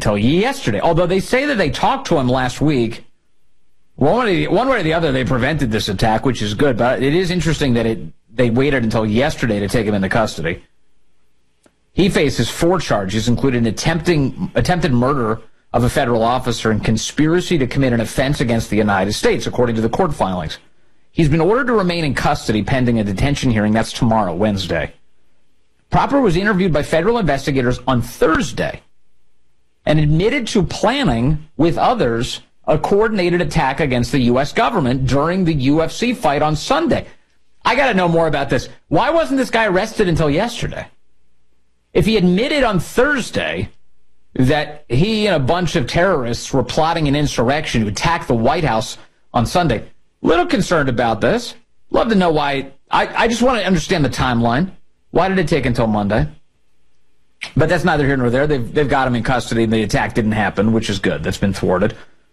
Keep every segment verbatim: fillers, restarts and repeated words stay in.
until yesterday. Although they say that they talked to him last week. One way, one way or the other, they prevented this attack, which is good. But it is interesting that it they waited until yesterday to take him into custody. He faces four charges, including attempting attempted murder of a federal officer and conspiracy to commit an offense against the United States, according to the court filings. He's been ordered to remain in custody pending a detention hearing. That's tomorrow, Wednesday. Propper was interviewed by federal investigators on Thursday and admitted to planning with others a coordinated attack against the U S government during the U F C fight on Sunday. I got to know more about this. Why wasn't this guy arrested until yesterday? If he admitted on Thursday that he and a bunch of terrorists were plotting an insurrection to attack the White House on Sunday, little concerned about this. Love to know why. I, I just want to understand the timeline. Why did it take until Monday? But that's neither here nor there. They've, they've got him in custody, and the attack didn't happen, which is good. That's been thwarted.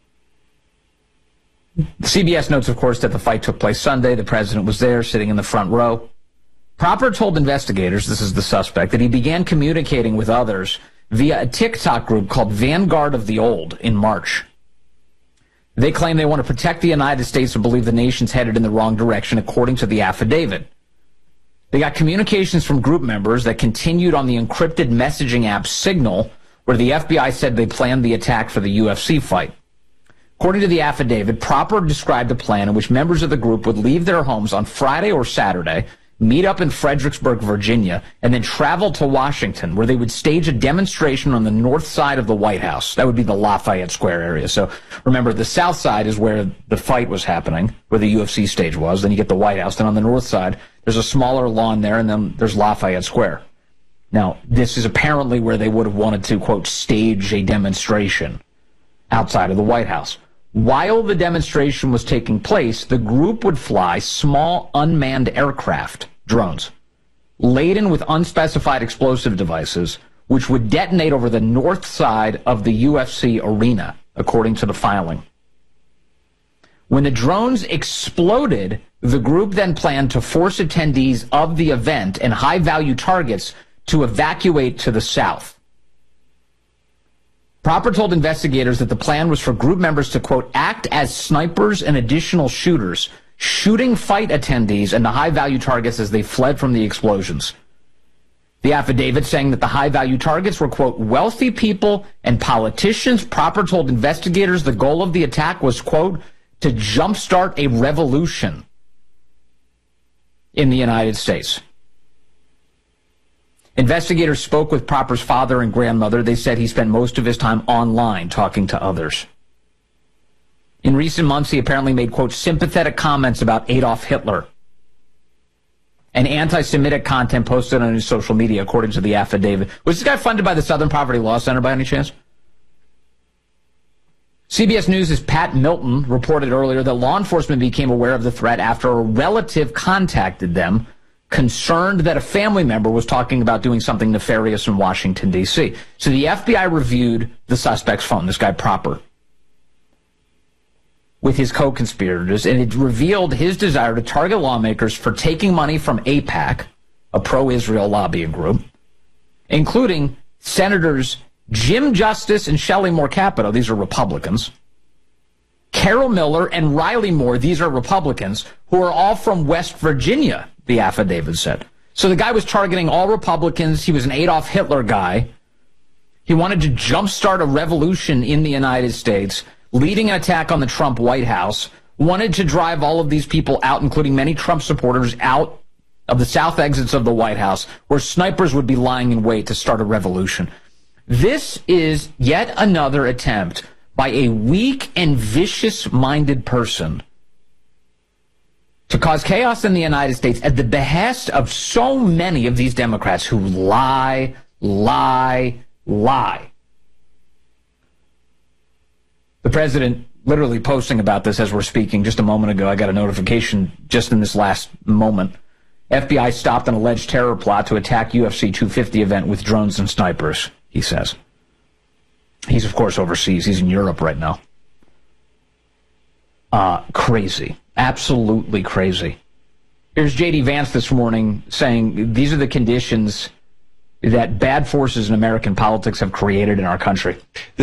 C B S notes, of course, that the fight took place Sunday. The president was there, sitting in the front row. Propper told investigators, this is the suspect, that he began communicating with others via a TikTok group called Vanguard of the Old in March. They claim they want to protect the United States and believe the nation's headed in the wrong direction, according to the affidavit. They got communications from group members that continued on the encrypted messaging app Signal, where the F B I said they planned the attack for the U F C fight. According to the affidavit, Propper described a plan in which members of the group would leave their homes on Friday or Saturday, meet up in Fredericksburg, Virginia, and then travel to Washington, where they would stage a demonstration on the north side of the White House. That would be the Lafayette Square area. So remember, the south side is where the fight was happening, where the U F C stage was. Then you get the White House. Then on the north side, there's a smaller lawn there, and then there's Lafayette Square. Now, this is apparently where they would have wanted to, quote, stage a demonstration outside of the White House. While the demonstration was taking place, the group would fly small unmanned aircraft, drones, laden with unspecified explosive devices, which would detonate over the north side of the U F C arena, according to the filing. When the drones exploded, the group then planned to force attendees of the event and high-value targets to evacuate to the south. Propper told investigators that the plan was for group members to, quote, act as snipers and additional shooters, shooting fight attendees and the high-value targets as they fled from the explosions. The affidavit saying that the high-value targets were, quote, wealthy people and politicians. Propper told investigators the goal of the attack was, quote, to jumpstart a revolution in the United States. Investigators spoke with Propper's father and grandmother. They said he spent most of his time online talking to others. In recent months, he apparently made, quote, sympathetic comments about Adolf Hitler and anti-Semitic content posted on his social media, according to the affidavit. Was this guy funded by the Southern Poverty Law Center by any chance? C B S News' Pat Milton reported earlier that law enforcement became aware of the threat after a relative contacted them, concerned that a family member was talking about doing something nefarious in Washington, D C So the F B I reviewed the suspect's phone, this guy Propper, with his co-conspirators, and it revealed his desire to target lawmakers for taking money from AIPAC, a pro-Israel lobbying group, including Senators Jim Justice and Shelley Moore Capito, these are Republicans, Carol Miller and Riley Moore, these are Republicans, who are all from West Virginia, the affidavit said. So the guy was targeting all Republicans. He was an Adolf Hitler guy. He wanted to jumpstart a revolution in the United States, leading an attack on the Trump White House, wanted to drive all of these people out, including many Trump supporters, out of the south exits of the White House, where snipers would be lying in wait to start a revolution. This is yet another attempt by a weak and vicious-minded person to cause chaos in the United States at the behest of so many of these Democrats who lie, lie, lie. The president literally posting about this as we're speaking just a moment ago. I got a notification just in this last moment. F B I stopped an alleged terror plot to attack U F C two fifty event with drones and snipers, he says. He's, of course, overseas. He's in Europe right now. Uh, crazy. Absolutely crazy. Here's J D Vance this morning saying these are the conditions that bad forces in American politics have created in our country.